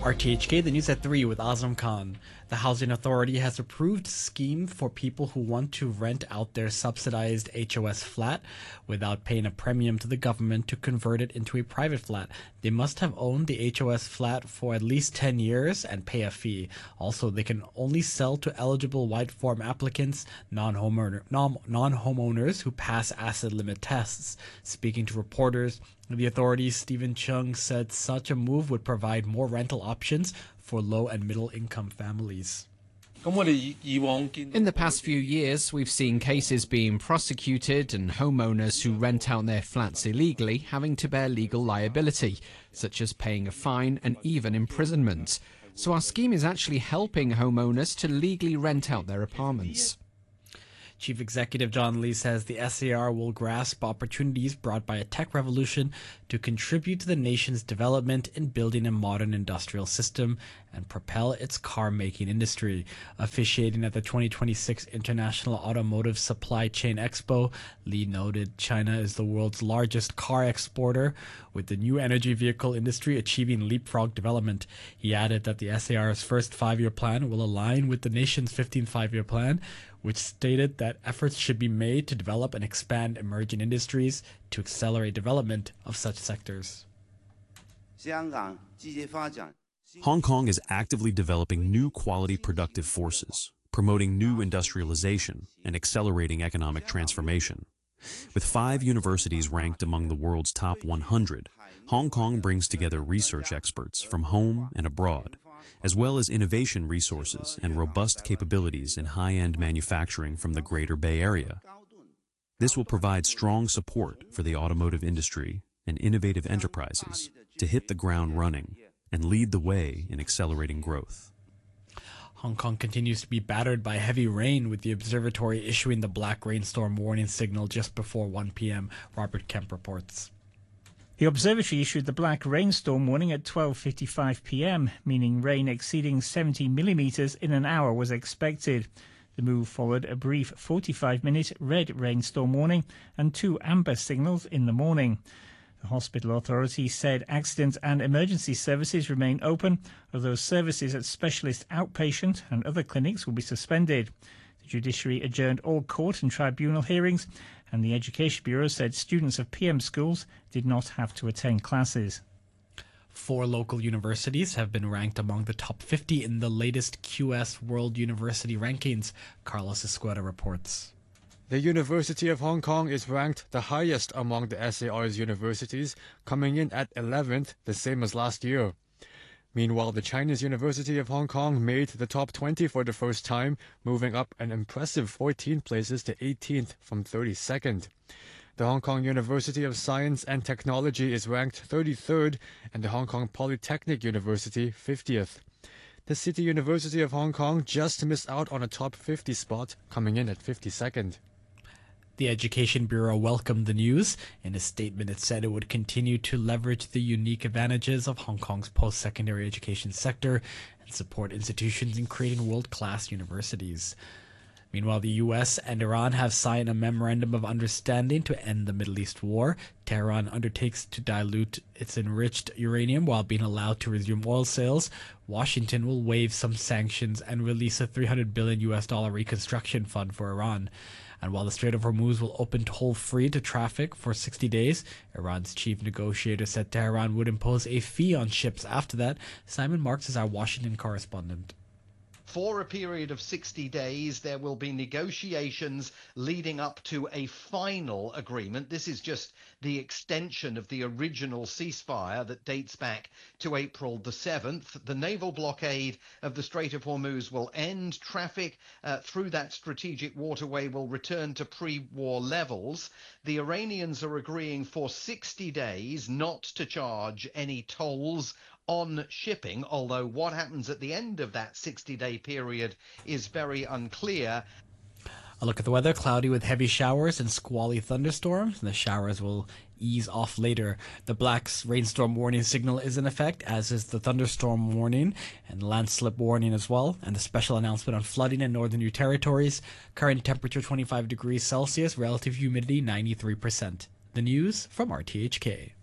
RTHK, the news at 3 with Azam Khan. The Housing Authority has approved a scheme for people who want to rent out their subsidized HOS flat without paying a premium to the government to convert it into a private flat. They must have owned the HOS flat for at least 10 years and pay a fee. Also, they can only sell to eligible white form applicants, non-homeowners who pass asset limit tests. Speaking to reporters, the authority's Stephen Chung said such a move would provide more rental options for low and middle income families. In the past few years, we've seen cases being prosecuted and homeowners who rent out their flats illegally having to bear legal liability, such as paying a fine and even imprisonment. So our scheme is actually helping homeowners to legally rent out their apartments. Chief Executive John Lee says the SAR will grasp opportunities brought by a tech revolution to contribute to the nation's development in building a modern industrial system and propel its car-making industry. Officiating at the 2026 International Automotive Supply Chain Expo, Lee noted China is the world's largest car exporter, with the new energy vehicle industry achieving leapfrog development. He added that the SAR's first five-year plan will align with the nation's 15th five-year plan, which stated that efforts should be made to develop and expand emerging industries to accelerate development of such sectors. Hong Kong is actively developing new quality productive forces, promoting new industrialization and accelerating economic transformation. With 5 universities ranked among the world's top 100, Hong Kong brings together research experts from home and abroad, as well as innovation resources and robust capabilities in high-end manufacturing from the Greater Bay Area. This will provide strong support for the automotive industry and innovative enterprises to hit the ground running and lead the way in accelerating growth. Hong Kong continues to be battered by heavy rain, with the observatory issuing the black rainstorm warning signal just before 1 p.m., Robert Kemp reports. The observatory issued the black rainstorm warning at 12:55 p.m, meaning rain exceeding 70 millimeters in an hour was expected. The move followed a brief 45-minute red rainstorm warning and 2 amber signals in the morning. The hospital authority said accident and emergency services remain open, although services at specialist outpatient and other clinics will be suspended. The judiciary adjourned all court and tribunal hearings, and the Education Bureau said students of PM schools did not have to attend classes. 4 local universities have been ranked among the top 50 in the latest QS World University Rankings, Carlos Escueta reports. The University of Hong Kong is ranked the highest among the SAR's universities, coming in at 11th, the same as last year. Meanwhile, the Chinese University of Hong Kong made the top 20 for the first time, moving up an impressive 14 places to 18th from 32nd. The Hong Kong University of Science and Technology is ranked 33rd, and the Hong Kong Polytechnic University 50th. The City University of Hong Kong just missed out on a top 50 spot, coming in at 52nd. The Education Bureau welcomed the news. In a statement, it said it would continue to leverage the unique advantages of Hong Kong's post-secondary education sector and support institutions in creating world-class universities. Meanwhile, the U.S. and Iran have signed a memorandum of understanding to end the Middle East war. Tehran undertakes to dilute its enriched uranium while being allowed to resume oil sales. Washington will waive some sanctions and release a $300 billion reconstruction fund for Iran. And while the Strait of Hormuz will open toll-free to traffic for 60 days, Iran's chief negotiator said Tehran would impose a fee on ships after that. Simon Marks is our Washington correspondent. For a period of 60 days, there will be negotiations leading up to a final agreement. This is just the extension of the original ceasefire that dates back to April the 7th. The naval blockade of the Strait of Hormuz will end. Traffic through that strategic waterway will return to pre-war levels. The Iranians are agreeing for 60 days not to charge any tolls on shipping, although what happens at the end of that 60-day period is very unclear. A look at the weather: cloudy with heavy showers and squally thunderstorms. The showers will ease off later. The black rainstorm warning signal is in effect, as is the thunderstorm warning and landslip warning as well, and the special announcement on flooding in northern New Territories. Current temperature 25 degrees Celsius, relative humidity 93%. The news from RTHK.